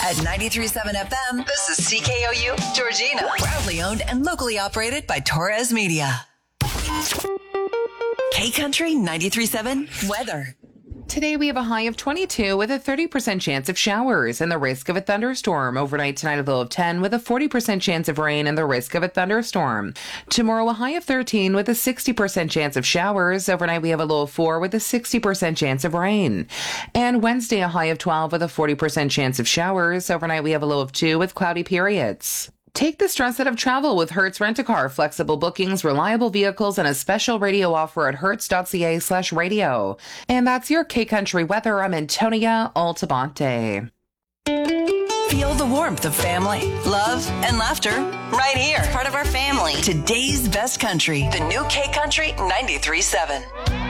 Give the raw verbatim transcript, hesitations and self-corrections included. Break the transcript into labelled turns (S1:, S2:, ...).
S1: At ninety-three point seven F M, this is C K O U Georgina. Proudly owned and locally operated by Torres Media. K-Country ninety-three point seven weather.
S2: Today we have a high of twenty-two with a thirty percent chance of showers and the risk of a thunderstorm. Overnight tonight a low of ten with a forty percent chance of rain and the risk of a thunderstorm. Tomorrow a high of thirteen with a sixty percent chance of showers. Overnight we have a low of four with a sixty percent chance of rain. And Wednesday a high of twelve with a forty percent chance of showers. Overnight we have a low of two with cloudy periods. Take the stress out of travel with Hertz Rent-A-Car. Flexible bookings, reliable vehicles, and a special radio offer at hertz.ca slash radio. And that's your K-Country weather. I'm Antonia Altamonte.
S1: Feel the warmth of family, love, and laughter right here.
S3: It's part of our family.
S1: Today's best country, the new K-Country ninety-three point seven.